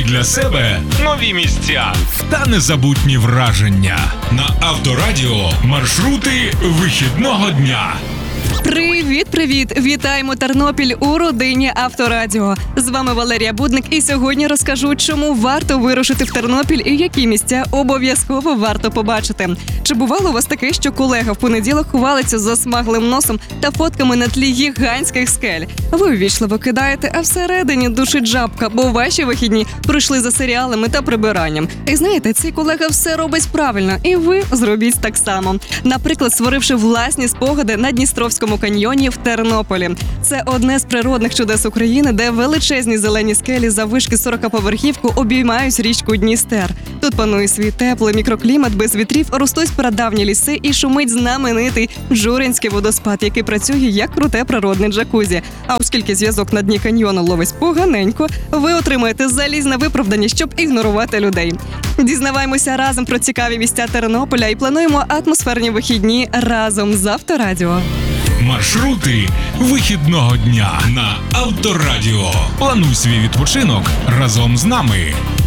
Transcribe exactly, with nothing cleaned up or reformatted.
для себе нові місця та незабутні враження. На Авторадіо маршрути вихідного дня. Привіт-привіт! Вітаємо Тернопіль у родині Авторадіо. З вами Валерія Будник, і сьогодні розкажу, чому варто вирушити в Тернопіль і які місця обов'язково варто побачити. Чи бувало у вас таке, що колега в понеділок хвалиться засмаглим носом та фотками на тлі гігантських скель? Ви увічливо кидаєте, а всередині душить жабка, бо ваші вихідні пройшли за серіалами та прибиранням. І знаєте, цей колега все робить правильно, і ви зробіть так само. Наприклад, створивши власні спогади на Дністровському каньйоні в Тернополі. Це одне з природних чудес України, де величезні зелені скелі заввишки сорокаповерхівку обіймають річку Дністер. Тут панує свій теплий мікроклімат, без вітрів, ростуть прадавні ліси і шумить знаменитий Журинський водоспад, який працює як круте природне джакузі. А оскільки зв'язок на дні каньйону ловить поганенько, ви отримаєте залізне виправдання, щоб ігнорувати людей. Дізнаваємося разом про цікаві місця Тернополя і плануємо атмосферні вихідні разом з Авторадіо. Маршрути вихідного дня на Авторадіо. Плануй свій відпочинок разом з нами.